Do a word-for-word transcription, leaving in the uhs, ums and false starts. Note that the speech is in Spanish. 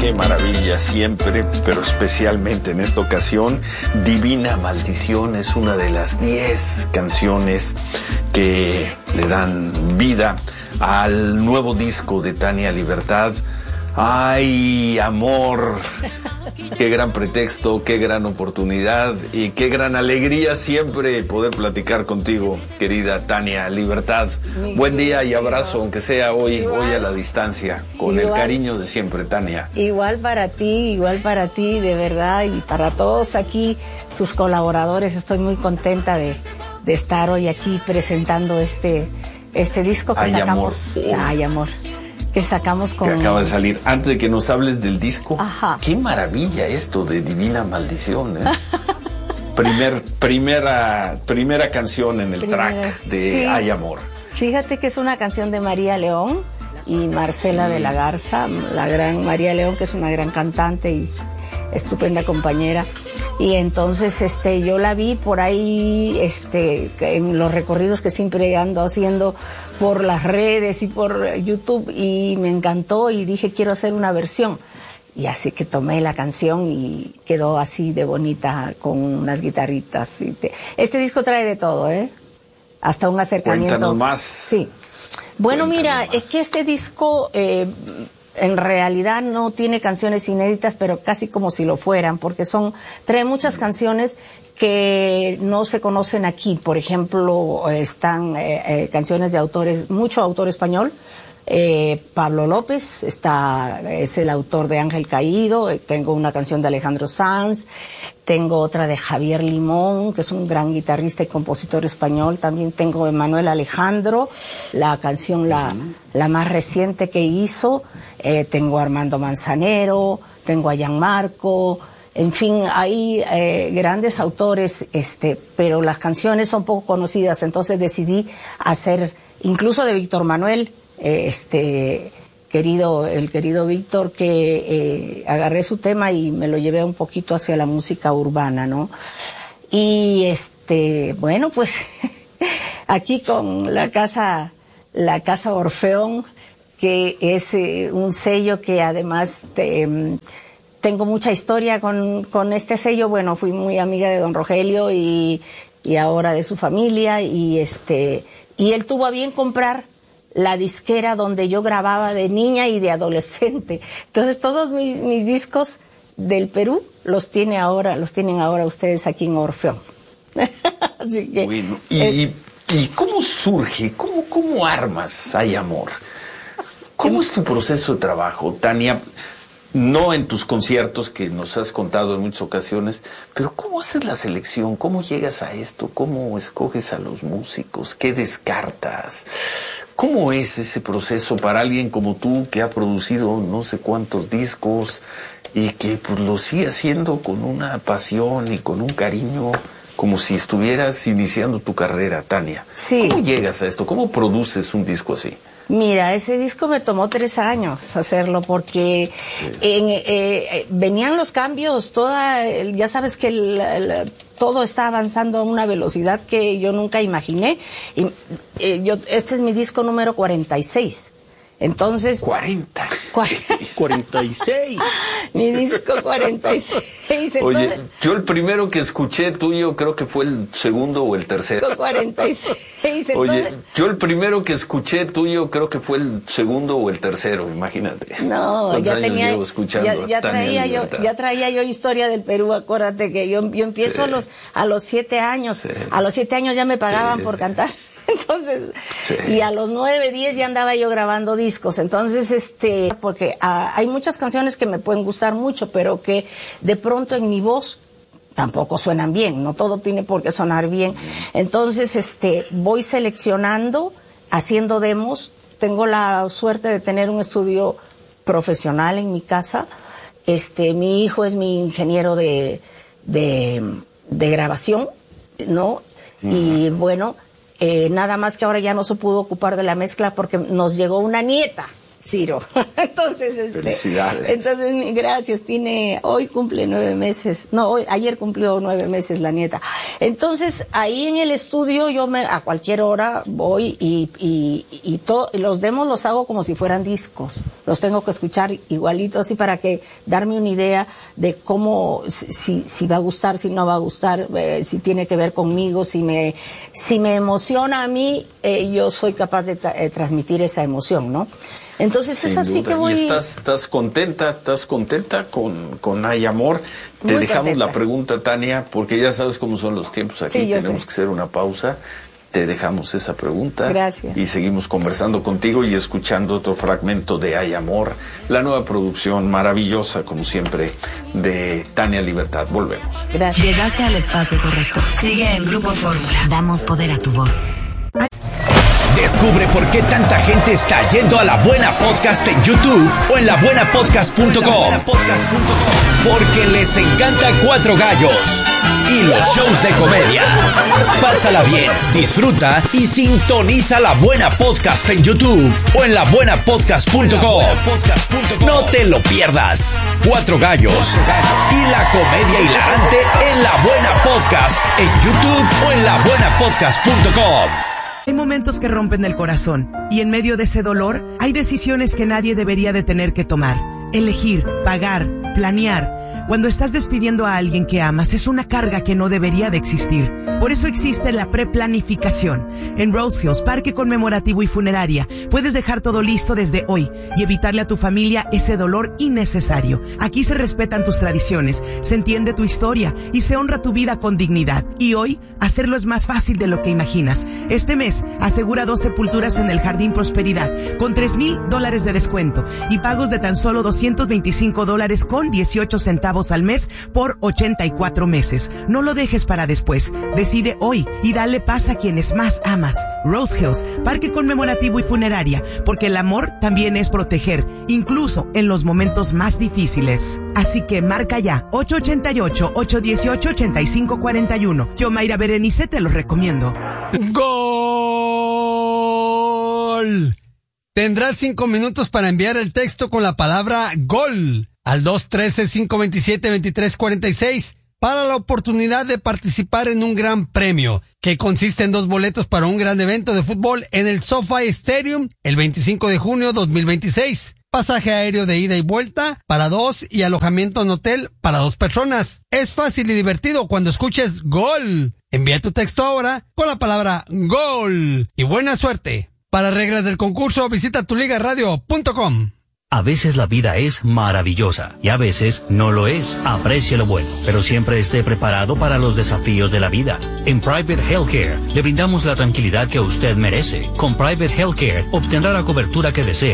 Qué maravilla siempre, pero especialmente en esta ocasión. Divina Maldición es una de las diez canciones que le dan vida al nuevo disco de Tania Libertad. ¡Ay, amor! Qué gran pretexto, qué gran oportunidad y qué gran alegría siempre poder platicar contigo, querida Tania Libertad. Mi Buen día y abrazo, aunque sea hoy, igual, hoy a la distancia, con igual, el cariño de siempre, Tania. Igual para ti, igual para ti, de verdad, y para todos aquí, tus colaboradores. Estoy muy contenta de, de estar hoy aquí presentando este, este disco que Ay, sacamos. Amor. Ay, amor. Que sacamos con... Que acaba de salir. Antes de que nos hables del disco, Ajá. Qué maravilla esto de Divina Maldición, ¿eh? Primer, primera, primera canción en el primera, track de sí. Ay, amor. Fíjate que es una canción de María León y Marcela sí. de la Garza, la gran María León, que es una gran cantante y estupenda compañera. Y entonces este yo la vi por ahí este en los recorridos que siempre ando haciendo por las redes y por YouTube, y me encantó y dije quiero hacer una versión, y así que tomé la canción y quedó así de bonita con unas guitarritas y te... Este disco trae de todo, eh hasta un acercamiento. Cuéntanos más. Sí, bueno, Cuéntanos mira más. Es que este disco eh, en realidad no tiene canciones inéditas, pero casi como si lo fueran, porque son, trae muchas canciones que no se conocen aquí. Por ejemplo, están eh, eh, canciones de autores, mucho autor español. Eh, Pablo López está, es el autor de Ángel Caído. Eh, tengo una canción de Alejandro Sanz, tengo otra de Javier Limón, que es un gran guitarrista y compositor español. También tengo de Manuel Alejandro, la canción la, la más reciente que hizo. Eh, tengo a Armando Manzanero, tengo a Gianmarco. En fin, hay eh, grandes autores, este, pero las canciones son poco conocidas, entonces decidí hacer, incluso de Víctor Manuel, eh, este, querido, el querido Víctor, que eh, agarré su tema y me lo llevé un poquito hacia la música urbana, ¿no? Y este, bueno, pues aquí con la casa, la casa Orfeón, que es eh, un sello que además te, tengo mucha historia con, con este sello. Bueno, fui muy amiga de don Rogelio y, y ahora de su familia, y este, y él tuvo a bien comprar la disquera donde yo grababa de niña y de adolescente. Entonces todos mis, mis discos del Perú los tiene ahora, los tienen ahora ustedes aquí en Orfeón. Así que, bueno, y, eh, ¿y cómo surge, cómo, cómo armas Ay, amor? ¿Cómo es tu proceso de trabajo, Tania? No en tus conciertos, que nos has contado en muchas ocasiones, pero ¿cómo haces la selección? ¿Cómo llegas a esto? ¿Cómo escoges a los músicos? ¿Qué descartas? ¿Cómo es ese proceso para alguien como tú, que ha producido no sé cuántos discos y que pues lo sigue haciendo con una pasión y con un cariño, como si estuvieras iniciando tu carrera, Tania? Sí. ¿Cómo llegas a esto? ¿Cómo produces un disco así? Mira, ese disco me tomó tres años hacerlo, porque sí. en, eh, venían los cambios, toda, ya sabes que el, el, todo está avanzando a una velocidad que yo nunca imaginé. Y, eh, yo, este es mi disco número cuarenta y seis. Entonces... cuarenta. cuarenta y seis. Mi disco cuarenta y seis. Entonces, oye, yo el primero que escuché tuyo creo que fue el segundo o el tercero. cuarenta y seis. Entonces, oye, yo el primero que escuché tuyo creo que fue el segundo o el tercero, imagínate. No, ya tenía, llevo escuchando ya, ya traía yo, ya traía yo historia del Perú. Acuérdate que yo, yo empiezo sí. a los a los siete años. Sí. A los siete años ya me pagaban sí, por sí. cantar. Entonces, sí. y a los nueve, diez ya andaba yo grabando discos. Entonces, este, porque ah, hay muchas canciones que me pueden gustar mucho, pero que de pronto en mi voz tampoco suenan bien. No todo tiene por qué sonar bien. Entonces, este, voy seleccionando, haciendo demos. Tengo la suerte de tener un estudio profesional en mi casa. Este, mi hijo es mi ingeniero de, de, de grabación, ¿no? Uh-huh. Y bueno, Eh, nada más que ahora ya no se pudo ocupar de la mezcla porque nos llegó una nieta. Ciro. Entonces, este, felicidades. Entonces, gracias. Tiene, hoy cumple nueve meses. No, hoy, ayer cumplió nueve meses la nieta. Entonces, ahí en el estudio yo me, a cualquier hora voy y, y, y todo, los demos los hago como si fueran discos. Los tengo que escuchar igualito así para que, darme una idea de cómo, si, si va a gustar, si no va a gustar, eh, si tiene que ver conmigo, si me, si me emociona a mí, eh, yo soy capaz de tra- eh, transmitir esa emoción, ¿no? Entonces Sin es así duda. que voy. ¿Y estás, estás contenta, estás contenta con, con Hay Amor? Te Muy dejamos contenta. la pregunta, Tania, porque ya sabes cómo son los tiempos aquí. Sí, yo Tenemos sé. que hacer una pausa. Te dejamos esa pregunta. Gracias. Y seguimos conversando contigo y escuchando otro fragmento de Hay Amor, la nueva producción maravillosa, como siempre, de Tania Libertad. Volvemos. Gracias. Llegaste al espacio correcto. Sigue en Grupo Fórmula. Damos poder a tu voz. Descubre por qué tanta gente está yendo a La Buena Podcast en YouTube o en la buena podcast punto com. Porque les encanta Cuatro Gallos y los shows de comedia. Pásala bien, disfruta y sintoniza La Buena Podcast en YouTube o en la buena podcast punto com. No te lo pierdas. Cuatro Gallos y la comedia hilarante en La Buena Podcast en YouTube o en la buena podcast punto com. Hay momentos que rompen el corazón y en medio de ese dolor hay decisiones que nadie debería de tener que tomar. Elegir, pagar, planear. Cuando estás despidiendo a alguien que amas es una carga que no debería de existir. Por eso existe la preplanificación. En Rose Hills, Parque Conmemorativo y Funeraria, puedes dejar todo listo desde hoy y evitarle a tu familia ese dolor innecesario. Aquí se respetan tus tradiciones, se entiende tu historia y se honra tu vida con dignidad. Y hoy, hacerlo es más fácil de lo que imaginas. Este mes, asegura dos sepulturas en el Jardín Prosperidad con tres mil dólares de descuento y pagos de tan solo doscientos veinticinco dólares con dieciocho centavos al mes por ochenta y cuatro meses. No lo dejes para después. Decide hoy y dale paz a quienes más amas. Rose Hills, Parque Conmemorativo y Funeraria, porque el amor también es proteger, incluso en los momentos más difíciles. Así que marca ya ocho ocho ocho, ocho uno ocho, ocho cinco cuatro uno. Yo, Mayra Berenice, te lo recomiendo. ¡Gol! Tendrás cinco minutos para enviar el texto con la palabra GOL al dos uno tres, cinco dos siete, dos tres cuatro seis para la oportunidad de participar en un gran premio que consiste en dos boletos para un gran evento de fútbol en el SoFi Stadium el veinticinco de junio de dos mil veintiséis. Pasaje aéreo de ida y vuelta para dos y alojamiento en hotel para dos personas. Es fácil y divertido cuando escuches GOL. Envía tu texto ahora con la palabra GOL y buena suerte. Para reglas del concurso visita tu liga radio punto com. A veces la vida es maravillosa y a veces no lo es. Aprecie lo bueno, pero siempre esté preparado para los desafíos de la vida. En Private Healthcare le brindamos la tranquilidad que usted merece. Con Private Healthcare obtendrá la cobertura que desea